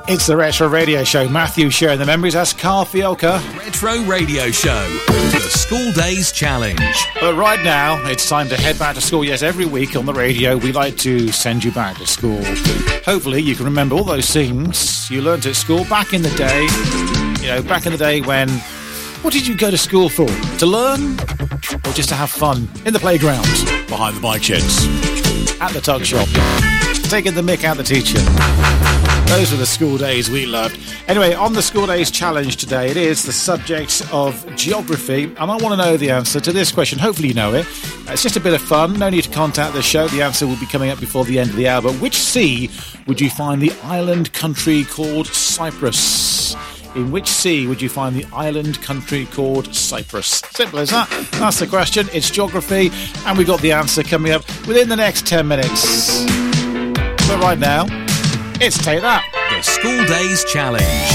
It's the Retro Radio Show. Matthew sharing the memories. That's Carl Fiolka. Retro Radio Show. The School Days Challenge. But right now, it's time to head back to school. Yes, every week on the radio, we like to send you back to school. Hopefully, you can remember all those things you learnt at school back in the day. You know, back in the day when... What did you go to school for? To learn? Or just to have fun? In the playground? Behind the bike sheds? At the tuck shop? Taking the mick out the teacher? Those were the school days we loved. Anyway, on the School Days Challenge today, it is the subject of geography, and I want to know the answer to this question. Hopefully you know it. It's just a bit of fun. No need to contact the show. The answer will be coming up before the end of the hour. But which sea would you find the island country called Cyprus? In which sea would you find the island country called Cyprus? Simple as that. That's the question. It's geography, and we've got the answer coming up within the next 10 minutes. But right now, it's Take That. The School Days Challenge.